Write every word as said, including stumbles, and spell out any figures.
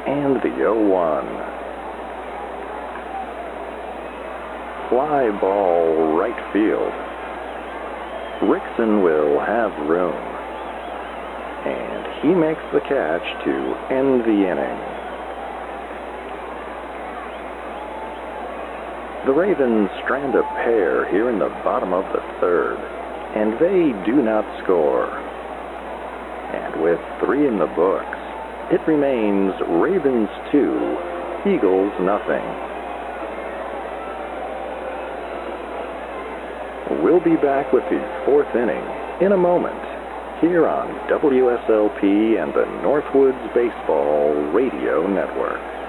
and the oh one. Fly ball right field. Rickson will have room, and he makes the catch to end the inning. The Ravens strand a pair here in the bottom of the third, and they do not score. And with three in the books, it remains Ravens two, Eagles nothing. We'll be back with the fourth inning in a moment here on W S L P and the Northwoods Baseball Radio Network.